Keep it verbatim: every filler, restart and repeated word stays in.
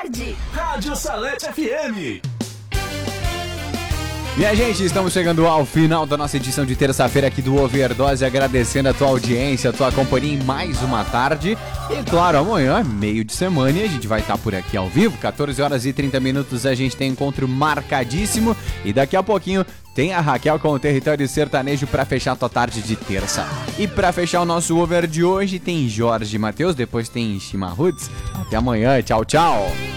tarde. Rádio Salete F M. Minha gente, estamos chegando ao final da nossa edição de terça-feira aqui do Overdose, agradecendo a tua audiência, a tua companhia em mais uma tarde. E claro, amanhã é meio de semana e a gente vai estar por aqui ao vivo, quatorze horas e trinta minutos a gente tem encontro marcadíssimo e daqui a pouquinho tem a Raquel com o Território Sertanejo pra fechar a tua tarde de terça. E pra fechar o nosso over de hoje tem Jorge Mateus, depois tem Chimarruts. Até amanhã, tchau, tchau.